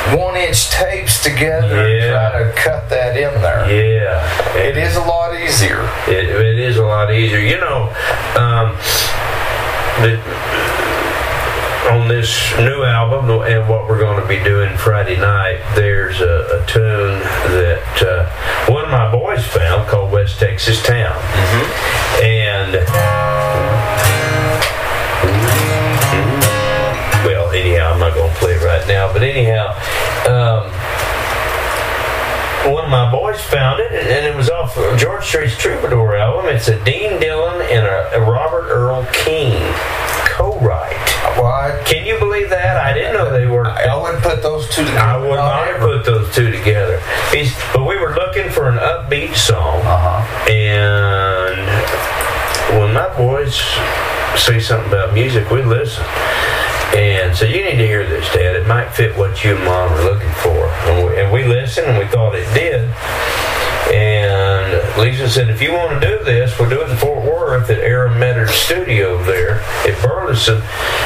1-inch tapes together and try to cut that in there. Yeah. It is a lot easier. It is a lot easier. You know, on this new album and what we're going to be doing Friday night, there's a tune that one of my boys found called West Texas Town. And well, anyhow, I'm not going to play it right now, but anyhow, one of my boys found it, and it was off of George Strait's Troubadour album. It's a Dean Dillon and a Robert Earl Keen co-write. Well, can you believe that? I didn't know they were. I wouldn't put those two together. I would not put those two together. But we were looking for an upbeat song, and when my boys say something about music, we listen. And so you need to hear this, Dad. It might fit what you and Mom are looking for. And we listened, and we thought it did. And Lisa said, if you want to do this, we'll do it in Fort Worth at Aaron Metter's studio there at Burleson.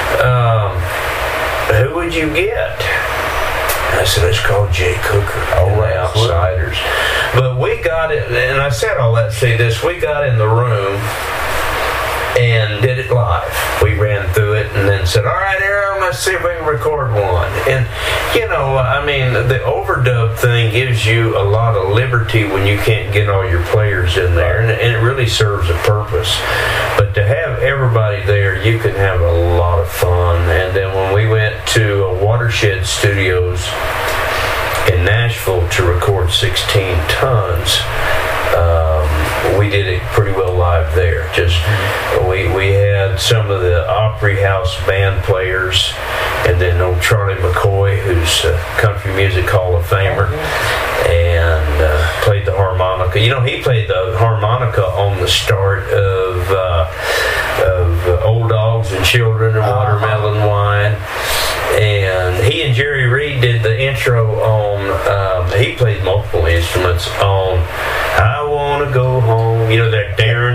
Who would you get? I said, let's call Jay Cooker, the Outsiders. But we got it, and I said all that to say this, we got in the room and did it live. We ran through it and then said, all right, Aaron, let's see if we can record one. And, you know, I mean, the overdub thing gives you a lot of liberty when you can't get all your players in there, and it really serves a purpose. But to have everybody there, you can have a lot of fun. And then when we went to Watershed Studios in Nashville to record 16 Tons, we did it pretty well live there. Just we had some of the Opry House band players, and then old Charlie McCoy, who's a Country Music Hall of Famer, and played the harmonica. You know, he played the harmonica on the start of Old Dogs and Children and Watermelon Wine. And he and Jerry Reed did the intro on, he played multiple instruments on I Wanna Go Home. You know, that down,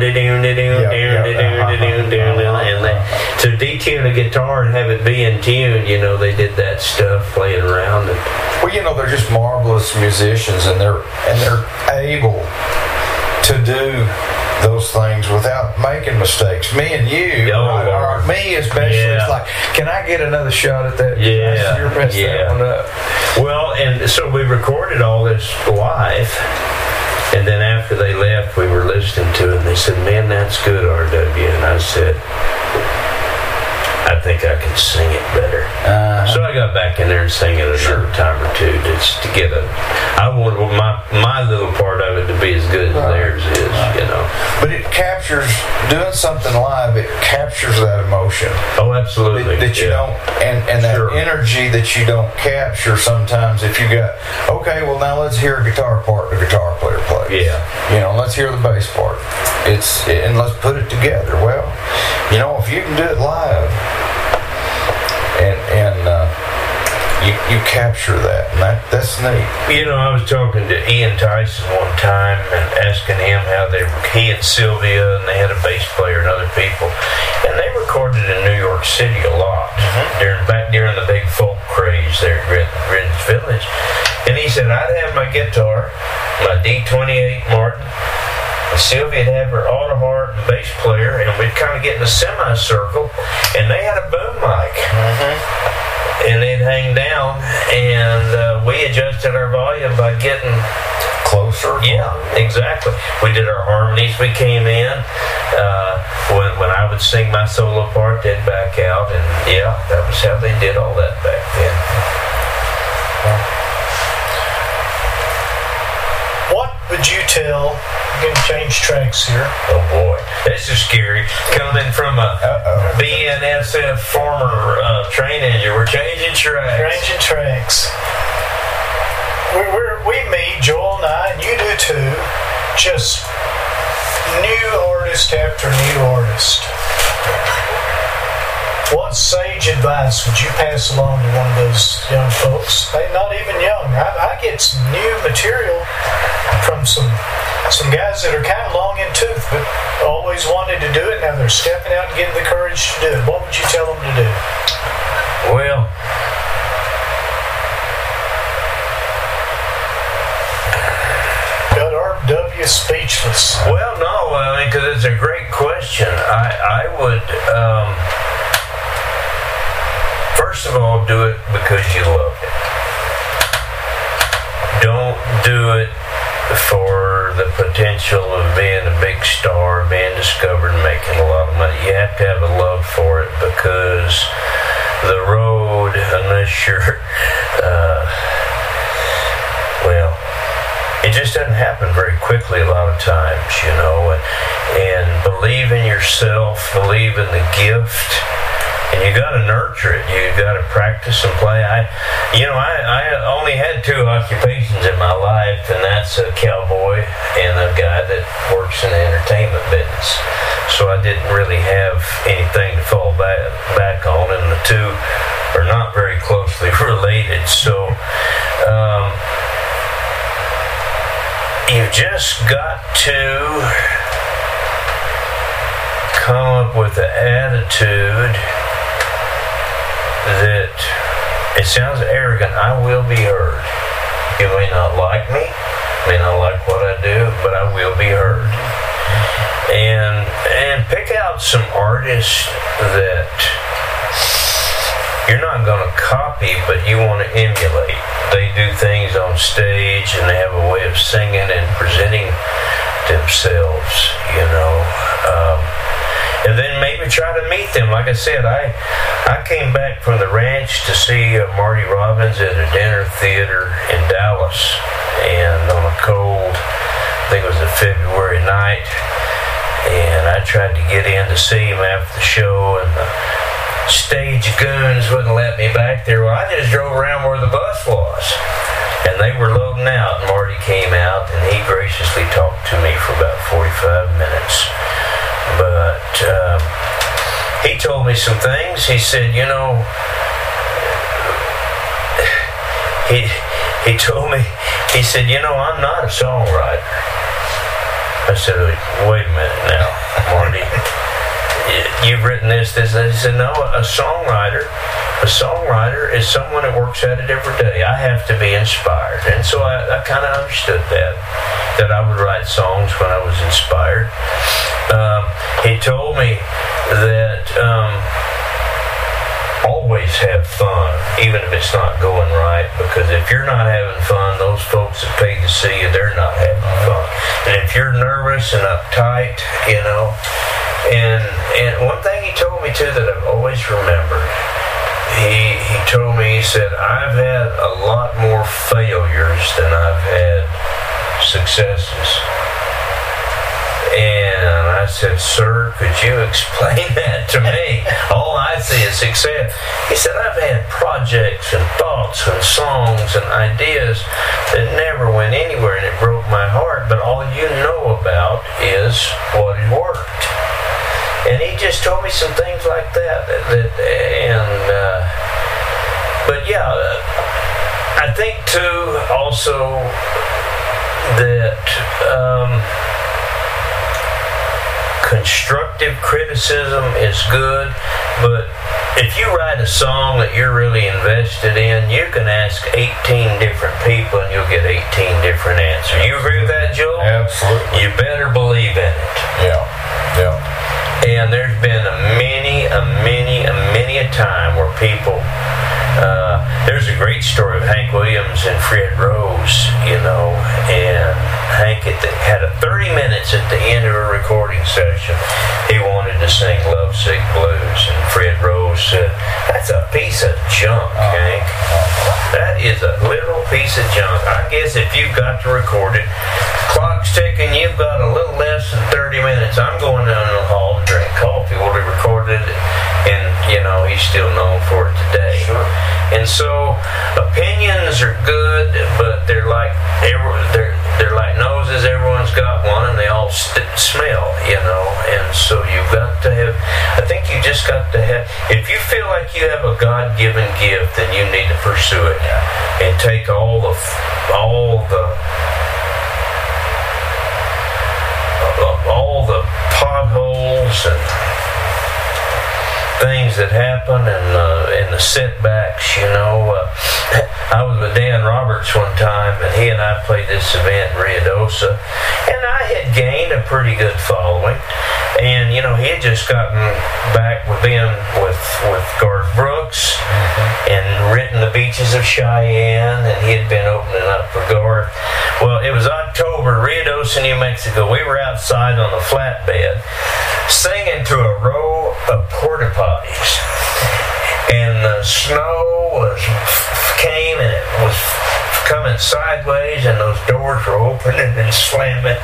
and to detune a guitar and have it be in tune, you know, they did that stuff playing around. And, well, you know, they're just marvelous musicians, and they're able to do those things without making mistakes. Me and you, or me especially, it's like, can I get another shot at that? Yeah, you're messed that one up. Well, and so we recorded all this live, and then after they left, we were listening to it, and they said, man, that's good, R.W. And I said, I think I can sing it better. So I got back in there and sang it another time or two, just to get I wanted my little part of it to be as good as theirs is, you know. But it captures, doing something live, it captures that emotion. Oh, absolutely. That you don't, and that energy that you don't capture sometimes if you got, okay, well now let's hear a guitar part the guitar player plays. Yeah. You know, let's hear the bass part. And let's put it together. Well, you know, if you can do it live, and you capture that, and that's neat. You know, I was talking to Ian Tyson one time and asking him how he and Sylvia, and they had a bass player and other people, and they recorded in New York City a lot during the big folk craze there at Greenwich Village. And he said, I'd have my guitar, my D28 Martin, and Sylvia'd have her Autohart and bass player, and we'd kind of get in a semicircle, and they had a boom mic. And they'd hang down, and we adjusted our volume by getting closer. Yeah, exactly. We did our harmonies. We came in. When I would sing my solo part, they'd back out, and yeah, that was how they did all that back then. What would you tell? I'm going to change tracks here. Oh boy, this is scary. Coming from a BNSF former train engine, we're changing tracks. Changing tracks. We meet, Joel and I, and you do too, just new artist after new artist. What sage advice would you pass along to one of those young folks? They're not even young. I get some new material from some guys that are kind of long in tooth, but always wanted to do it. Now they're stepping out and getting the courage to do it. What would you tell them to do? Well, is speechless. Well, no, I mean, because it's a great question. I would, first of all, do it because you love it. Don't do it for the potential of being a big star, being discovered, and making a lot of money. You have to have a love for it, because the road, unless you're, well, it just doesn't happen very quickly a lot of times, you know. And believe in yourself, believe in the gift. And you got to nurture it. You got to practice and play. I only had 2 occupations in my life, and that's a cowboy and a guy that works in the entertainment business. So I didn't really have anything to fall back on, and the 2 are not very closely related. So you just got to come up with the attitude that it sounds arrogant. I will be heard. You may not like me, may not like what I do, but I will be heard. And pick out some artists that you're not going to copy, but you want to emulate. They do things on stage, and they have a way of singing and presenting themselves, you know. And then maybe try to meet them. Like I said, I came back from the ranch to see Marty Robbins at a dinner theater in Dallas, and on a cold, I think it was a February night, and I tried to get in to see him after the show, and the stage goons wouldn't let me back there. Well, I just drove around where the bus was, and they were loading out, and Marty came out, and he graciously talked to me for about 45 minutes. But he told me some things. He said, you know, he told me, he said, you know, I'm not a songwriter. I said, wait a minute now, Marty. You've written this. He said, no, a songwriter is someone that works at it every day. I have to be inspired. And so I kind of understood that I would write songs when I was inspired. He told me that always have fun, even if it's not going right, because if you're not having fun, those folks that paid to see you, they're not having fun. And if you're nervous and uptight, you know, and one thing he told me too that I've always remembered, he told me, he said, I've had a lot more failures than I've had successes. And I said, sir, could you explain that to me? All I see is success. He said, I've had projects and thoughts and songs and ideas that never went anywhere, and it broke my heart, but all you know about is what had worked. And he just told me some things like that. But yeah, I think too also that constructive criticism is good, but if you write a song that you're really invested in, you can ask 18 different people and you'll get 18 different answers. You agree with that, Joel? Absolutely. You better believe in it. Yeah. And there's been many a time where people, there's a great story of Hank Williams and Fred Rose, you know, and Hank had a 30 minutes at the end of a recording session. He wanted to sing Lovesick Blues, and Fred Rose said, that's a piece of junk, Hank. That is a literal piece of junk. I guess if you've got to record it, clock's ticking, you've got a little less than 30 minutes. I'm going down to the hall to drink coffee. Well, he recorded it, and, you know, he's still known for it today. Sure. And so opinions are good, but they're like noses. Everyone's got one, and they all smell, you know. And so you've got to have. I think you just got to have. If you feel like you have a God-given gift, then you need to pursue it and take all the potholes and things that happen and the setbacks, you know. I was with Dan Roberts one time, and he and I played this event in Ruidoso, and I had gained a pretty good following. And he had just gotten back with being with Garth Brooks and written The Beaches of Cheyenne, and he had been opening up for Garth. Well, it was October, Ruidoso, New Mexico. We were outside on the flatbed singing to a row of porta potties, and the snow came and it was coming sideways, and those doors were opening and slamming.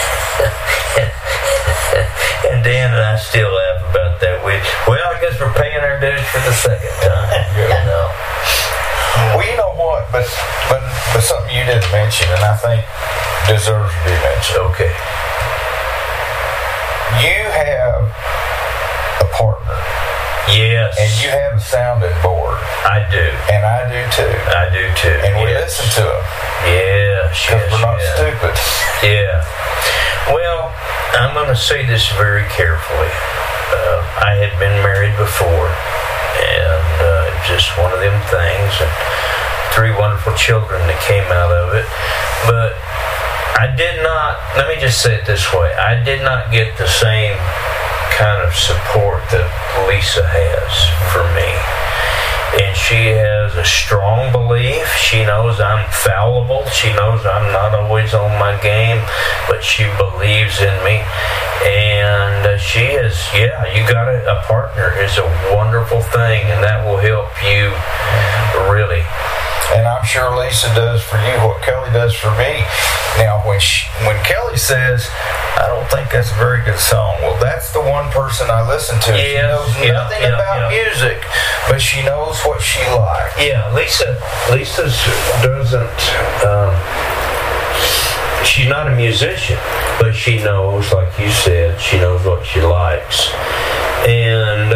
And Dan and I still laugh about that. I guess we're paying our dues for the second time. Well, you know what? But something you didn't mention, and I think deserves to be mentioned. Okay. You have a partner. Yes. And you have a sounding board. I do. And I do too. I do too. And we listen to them. Yes. Because we're not stupid. Yeah. Well, I'm going to say this very carefully. I had been married before, and just one of them things, and 3 wonderful children that came out of it. But I did not, let me just say it this way, I did not get the same kind of support that Lisa has for me. And she has a strong belief. She knows I'm fallible. She knows I'm not always on my game, but she believes in me. And she is, you got a partner is a wonderful thing, and that will help you really. And I'm sure Lisa does for you what Kelly does for me. Now, when Kelly says, I don't think that's a very good song, well, that's the one person I listen to. She knows nothing about music, but she knows what she likes. Yeah, Lisa doesn't, she's not a musician, but she knows, like you said, she knows what she likes. And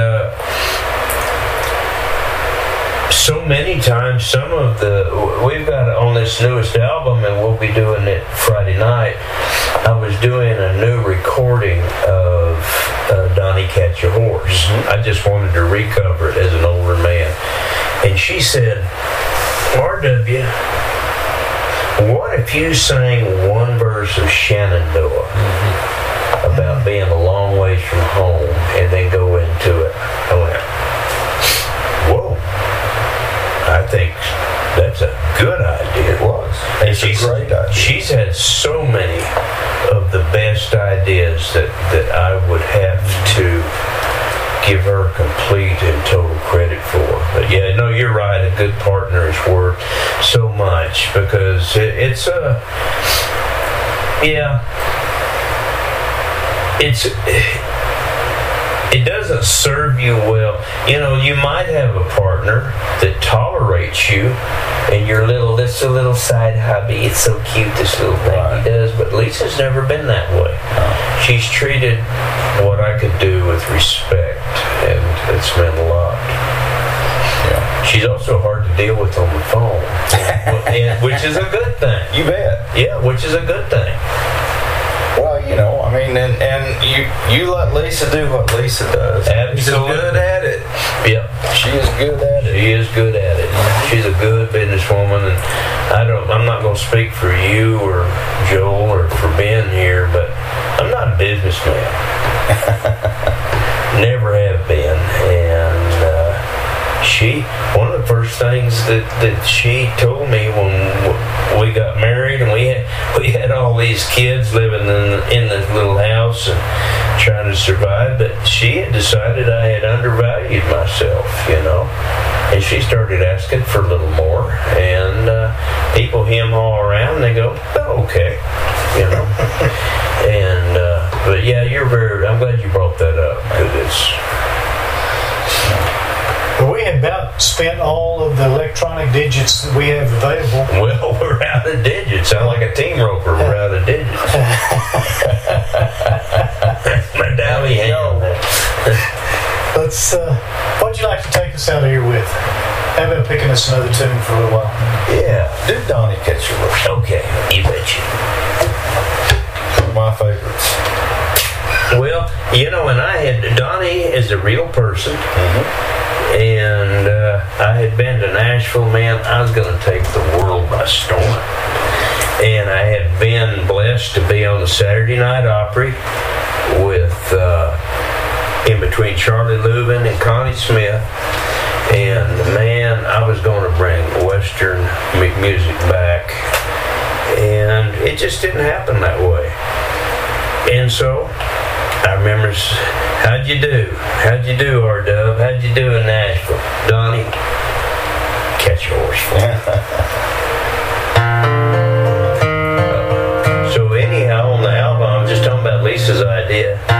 so many times, we've got on this newest album, and we'll be doing it Friday night, I was doing a new recording of Donnie Catch a Horse. I just wanted to recover it as an older man. And she said, R.W., what if you sang one verse of Shenandoah about being a long ways from home, and then go into it? I went, whoa. I think that's a good idea. It was. It's a great idea. She's had so many of the best ideas that I would have to give her complete and total credit for. But you're right. A good partner is worth so much, because it doesn't serve you well. You might have a partner that tolerates you, and this little side hobby, it's so cute, this little thing he does, but Lisa's never been that way. She's treated what I could do with respect, and it's meant a lot. She's also hard to deal with on the phone, which is a good thing. You bet. Yeah, which is a good thing. Well, and you let Lisa do what Lisa does. Absolutely. She's good at it. Yep. She is good at it. She is good at it. She's a good businesswoman, and I'm not going to speak for you or Joel or for Ben here, but I'm not a businessman. Never have been. And one of the first things that she told me when we got married, and we had all these kids living in this little house and trying to survive, but she had decided I had undervalued myself, and she started asking for a little more, and people hem-haw around, and they go, oh, okay, and but I'm glad you brought that up, because we had about spent all of the electronic digits that we have available. Well, we're out of digits. Sound like a team roper. We're out of digits. My dowdy hand. What'd you like to take us out of here with? How about picking us another tune for a little while? Yeah, do Donnie Catch a Horse. Okay, you betcha. One of my favorites. Well, and Donnie is a real person. And I had been to Nashville, man. I was going to take the world by storm. And I had been blessed to be on the Saturday Night Opry with, in between Charlie Lubin and Connie Smith. And man, I was going to bring Western music back. And it just didn't happen that way. And so I remember, how'd you do? How'd you do, R-Dub? How'd you do in Nashville? Donnie, catch yours for me. So anyhow, on the album, I'm just talking about Lisa's idea.